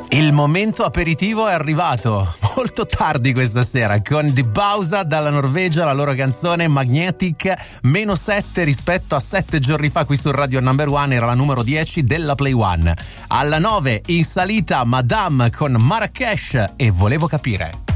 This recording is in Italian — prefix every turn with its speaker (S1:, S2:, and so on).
S1: Il momento aperitivo è arrivato, molto tardi questa sera, con The Bausa dalla Norvegia, la loro canzone Magnetic, -7 rispetto a 7 giorni fa qui su Radio Number One, era la numero 10 della Play One. Alla 9 in salita Madame con Marrakesh e Volevo capire.